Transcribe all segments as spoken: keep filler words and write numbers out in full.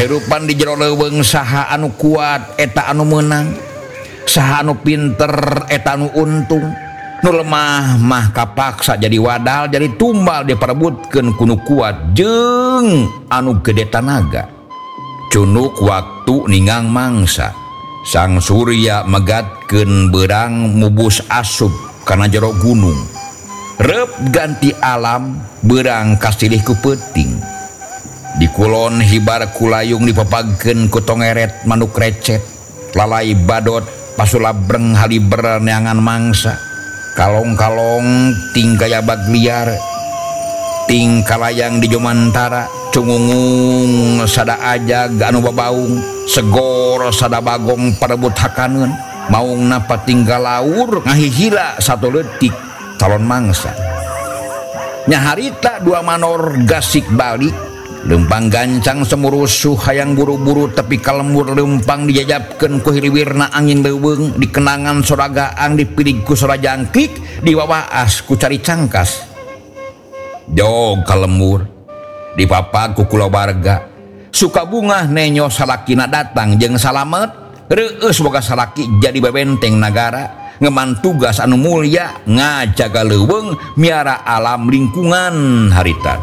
kahirupan di jero leuweung saha anu kuat eta anu meunang, saha anu pinter eta anu untung, nu lemah mah kapaksa jadi wadal jadi tumbal diparebutkeun ku nu kuat jeung anu gede tanaga. Cunuk waktu ningang mangsa, Sang Surya megatkeun beurang mubus asup kana jero gunung. Rep ganti alam beurang kasilih ku peuting. Di kulon hibar kulayung dipapagkeun ku tongeret manuk recet, lalai badot pasulabreng haliber neangan mangsa, kalong-kalong ting gaya bag liar, ting kalayang di jomantara, cungungung sada aja anu babaung, segor sada bagong parebut hakaneun, maungna patinggal laur ngahihila satu leutik calon mangsa. Nya harita dua manor gasik balik, lempang gancang semurusuh hayang buru-buru tapi kalembur lempang dijajabkeun ku hiliwirna angin leuweung, dikenangan soragaang dipilih ku sora jangkrik, diwawaas ku cari cangkas. Jog kalembur dipapag ku kulawarga, suka bunga nenyo salakina datang jeung salamet, reueus boga salaki jadi bebenteng nagara, ngeman tugas anu mulia ngajaga leuweung miara alam lingkungan harita.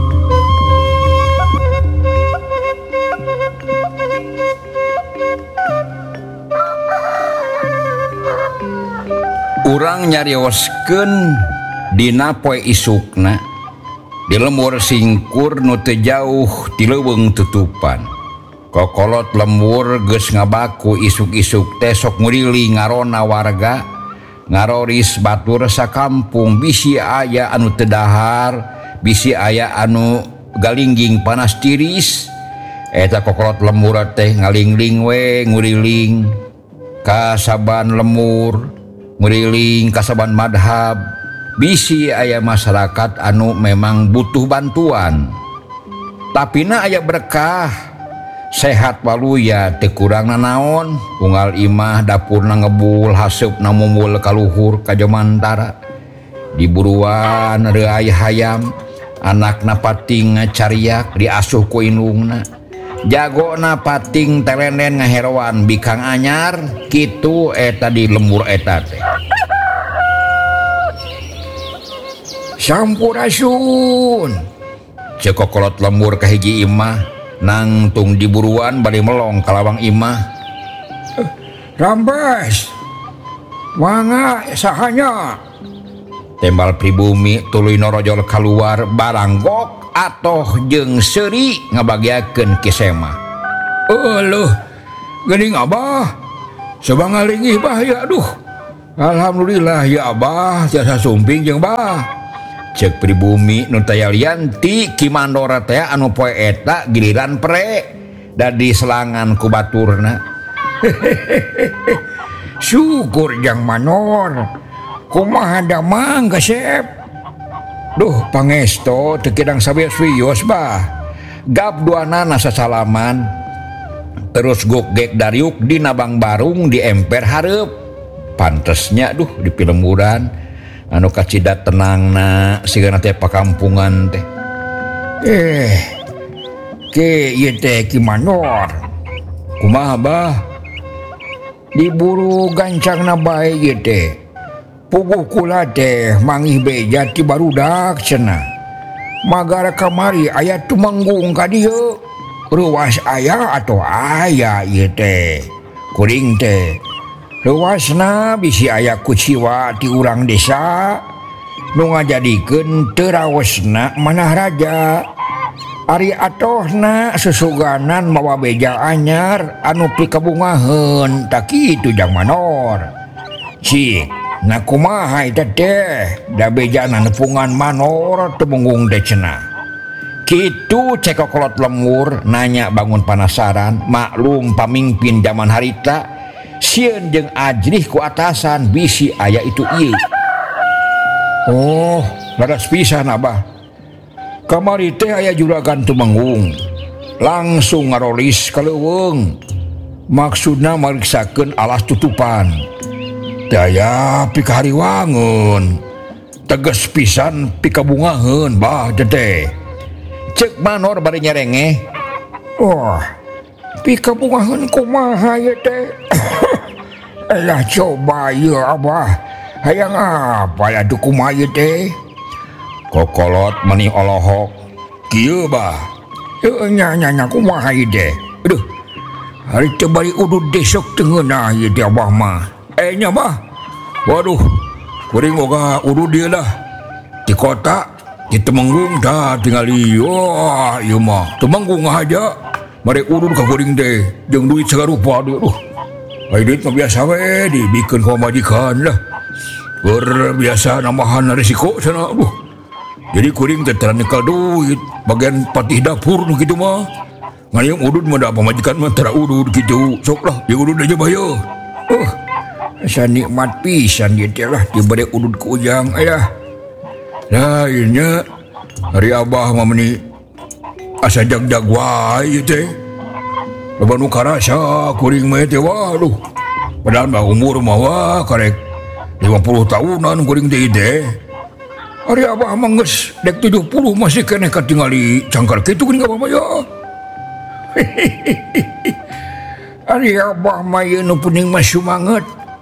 Urang nyarioskeun dina poe isukna di lembur singkur nu teu jauh ti leuweung tutupan. Kokolot lembur geus ngabaku isuk-isuk teh sok nguriling ngarona warga, ngaroris batur sakampung, bisi aya anu teu dahar, bisi aya anu galingging panas tiris. Eta kokolot lembur teh ngalingling we nguriling ka saban lemur, nguriling kasaban madhab, bisi aya masyarakat anu memang butuh bantuan. Tapina aya berkah, sehat waluya teu kurang nanaon, unggal imah dapurna ngebul haseupna mumbul kaluhur ka jomantara. Diburuan reuay hayam, anakna pating ngacariak diasuh ku indungna. Jagona pating telenen ngaheroan bikang anyar, kitu eta di lembur eta teh. Sampurasun, ceuk kokolot lembur ka hiji imah, nangtung diburuan bari melong ka lawang imah. Eh, Rambes, mangga sahanya? Tembal pribumi tuluy norojol kaluar baranggok atoh jeung seuri ngabagiakeun kisema. Eueuh, geuning Abah. Coba ngalingih bah ya, aduh. Alhamdulillah ya Abah, tiasa sumping jeung Bah. Ceuk pribumi nu taya lianti Kimandora teh anu poe eta giliran pre dadi selangan ku baturna. Syukur jang manor. Kumaha damang kasep. Duh pangesto teu kidang sawios-wios Bah. Gap duana nasa salaman, terus gogek dariuk di nabang barung di emper hareup. Pantesnya duh di pilemburan anu kacidat tenangna sigana teh pakampungan teh. Eh, ke ieu teh Kimanor. Kumaha Bah? Diburu gancangna bae ieu teh. Puguh kula teh mangih beja ti barudak cenah. Magara kamari aya tumanggung ka dieu. Ruas aya atau aya ieu teh. Kuring teh ruasna bisi aya kuciwa ti urang desa nu ngajadikeun teu raosna manah raja. Ari atohna sesuganan mawa beja anyar anu pikabungaheun tak kitu jang manor. Cik, na kumaha eta teh da bejana nepungan manor teu munggung teh cenah. Kitu cek kokolot lemur nanya bangun penasaran, maklum pamimpin zaman harita sieun jeung ajrih ku atasan bisi aya itu ieu. Oh, laras pisan Abah. Kamari teh aya juragan tumenggung. Langsung ngarolis ka leuweung. Maksudna mariksakeun alas tutupan. Daya pikahariwangun, teges pisan pikabungaheun Bah teteh. Cek manor bari nyerengeh. Oh, tapi kabungahan kumaha ya teh. Lah coba ya abah. Hayang apa ya tuh kumaha ya teh? Kokolot meni olohok. Kieu bah. Heuh nya nya nya kumaha ieu teh? Aduh. Hari teh bari udud desok teungeunah ieu teh abah mah. Eh nya bah. Waduh. Kuring boga udud dieu lah. Di kota di Temenggung dah tingali. Wah, ieu mah Temenggung aja. Mari urut ka kuring teh jeung duit sagarupa deui. Aduh. Ai duit mah biasa we dibikeun ka majikan lah. Ber biasa nambahan resiko sana. Aduh. Jadi kuring teh teu nyekel duit bagian patih dapur nu kitu mah. Ngaliung udud mah da pamajikan mah tara udud kitu. Sok lah di udud aja bayo. Uh. Asa nikmat pisan ieu teh lah dibere udud ku ujang aya. Lainnya hari abah mah meni asa jag-jag wae teh. Loba nu karasa kuring mah teh waduh. Padahal mah umur mah wah karek lima puluh tahunan kuring teh teh. Hari abah mah geus dek tujuh puluh masih keneh katingali cangkal kitu geuning abah mah ya. Hari abah mah ieu nu penting mah sumanget.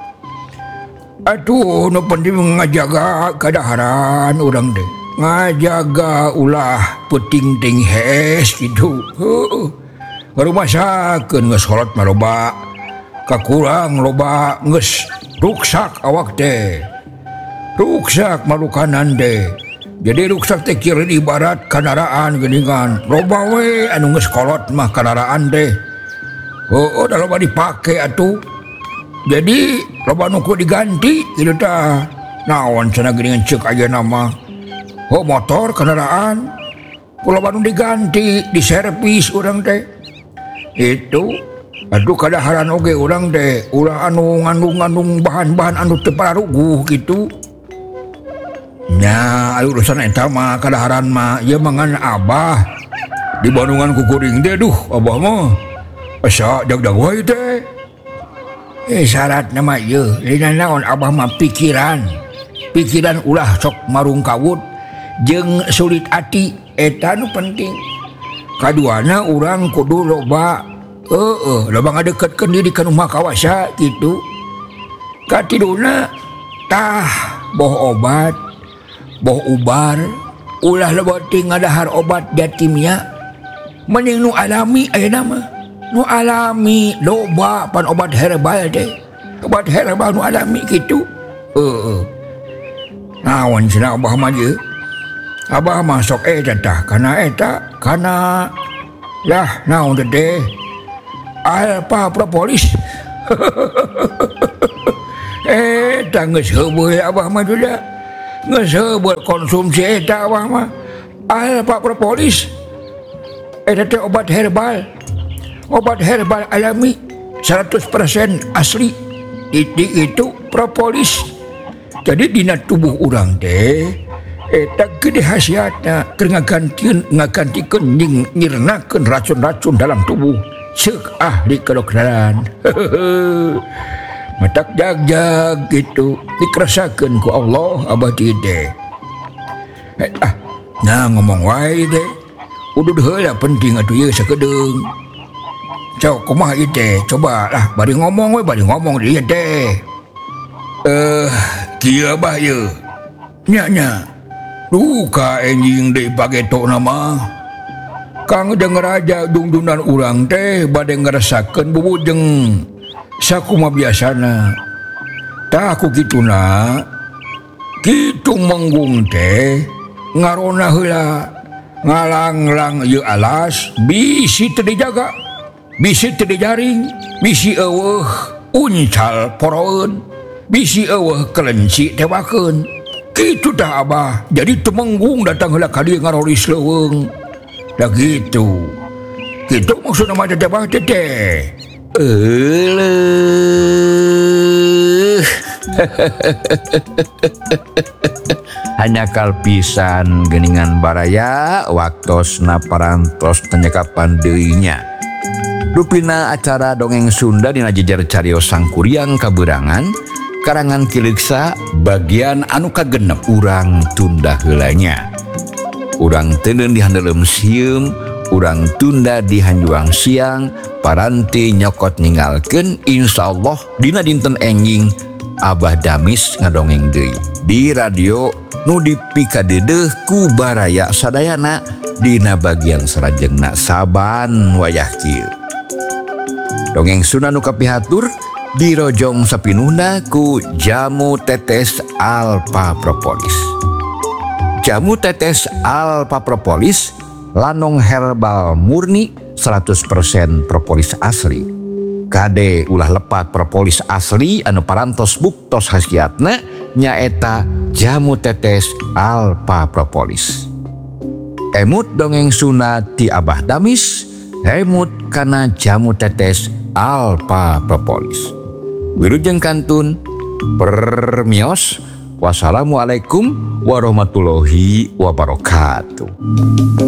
Atuh nu penting ngajaga kadaharan urang teh. Ngajaga ulah peuting ting hees kitu. Heuh. Ngarumasakeun geus salat mah loba kakurang loba geus ruksak awak teh. Ruksak malukanan teh. Jadi ruksak teh kira ibarat kendaraan geuningan. Loba we anu geus kolot mah kendaraan teh. Heuh da loba dipake atuh. Jadi loba nu kudu diganti kitu tah. Naon cenah geuningan ceuk ayeuna mah. Oh motor kendaraan kula baru diganti diservis urang teh itu aduh kadaharan oge urang teh ulah anu ngandung-ngandung bahan-bahan anu teu pararuguh gitu nya aya urusan eta mah kadaharan mah ieu mangan abah di Bandungan ku kuring teh duh abah mah asa jag-jag wae teh eh syaratna mah ieu dina naon abah mah pikiran pikiran ulah sok marung kawut jeung sulit ati eta nu penting. Kaduana urang kudu loba heueuh loba ngadeketkeun diri ka nu maha kawasa kitu. Katiduna tah boh obat, boh ubar, ulah loba teu ngadahar obat jatimnya. Mending nu alami ayeuna mah. Nu alami loba pan obat herbal teh. Obat herbal nu alami kitu. Heueuh. Naon cenah abah mah ieu? Abah masuk eta tah kana eta kana lah naon teh alpa propolis. Eta geus heubeul abah mah juga geus heubeul konsumsi eta abah mah alpa propolis. Eta teh obat herbal obat herbal alami seratus persen asli itu itu propolis. Jadi dina tubuh urang teh eta gede khasiatna keur ngagantikeun ngagantikeun nyirnakeun racun-racun dalam tubuh ceuk ahli kedokteran. Matak jag-jag gitu dikerasakeun ku Allah abadi teh. Eh, ah nah ngomong wae teh udud heula penting atuh ieu sakedeung. Cok kumaha ieu teh coba lah bari ngomong we bari ngomong dieu teh. Eh kieu abah ieu nya nya duka enjing deui pageto nama kang denger aja dungdunan urang teh bade ngarasakeun bubujeng sakumaha biasana tah ku kituna kitu menggung teh ngarona heula ngalanglang ieu alas bisi teu dijaga bisi teu dijaring bisi eueuh uncal poroeun bisi eueuh kelenci tewakeun. Kitu dah abah. Jadi Temenggung datang heula ka dieu ngaroris leuweung. Da gitu. Kitu maksudna mah teh abah teh. Eueuh. Hanya kalpisan geuningan baraya waktosna parantos tanyakapan deui nya. Rupina acara dongeng Sunda dina jejer cariyos Sangkuriang Kaberangan karangan Kileksa bagian anu kagenep urang tunda heulanya. Urang teuneun di handeuleum sieum urang tunda di Hanjuang siang paranti nyokot ningalkeun insyaallah dina dinten enjing Abah Damis ngadongeng deui di radio nu dipikadeudeuh ku baraya sadayana dina bagian sarajengna saban wayah kieu. Dongeng Sunda nu kapihatur dirojong sapinuhna ku jamu tetes alfa propolis. Jamu tetes alfa propolis lanong herbal murni seratus persen propolis asli. Kade ulah lepat propolis asli anu parantos buktos khasiatna nyaeta jamu tetes alfa propolis. Emut dongeng Sunda ti Abah Damis, emut kana jamu tetes alfa propolis. Wilujeng kantun permios. Wassalamualaikum warahmatullahi wabarakatuh.